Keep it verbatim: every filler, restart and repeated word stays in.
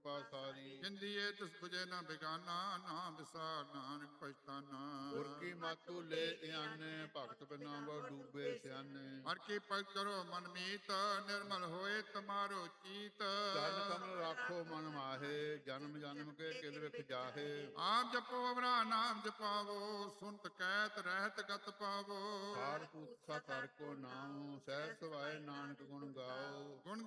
ਕਿਰਪਾ ਸਾਰੀ। ਜਿੰਦੀਏ ਤਿਸ 부ਜੇ ਨਾ ਬਿਗਾਨਾ, ਨਾਮ ਵਿਸਾਰ ਨਾਨਕ ਪਛਤਾਨਾ। ਗੁਰ ਕੀ ਮਾਤੂ ਲੈ ਆਨੇ, ਭਗਤ ਬਿਨਾ ਬਹੁ ਡੂਬੇ ਸਿਆਨੇ। ਹਰ ਕੀ ਭਗਤ ਕਰੋ ਮਨ ਮੀਤ, ਨਿਰਮਲ ਹੋਏ ਤੁਮਾਰੋ ਚੀਤ। ਚਰਨ ਕਮਲ ਰਾਖੋ ਮਨ ਮਾਹੇ, ਜਨਮ ਜਨਮ ਕੇ ਕਿਲ ਵਿਖ ਜਾਹੇ। ਆਪ ਜਪੋ ਅਵਰਾ ਨਾਮ ਜਪਾਵੋ, ਸੁਨਤ ਕਹਿਤ ਰਹਿਤ ਗਤ ਪਾਵੋ। ਸਾਰ ਪੂਤ ਸਤ ਹਰਿ ਕੋ ਨਾਉ, ਸਹਿਜ ਸਵਾਏ ਨਾਨਕ ਗੁਣ ਗਾਓ। ਗੁਣ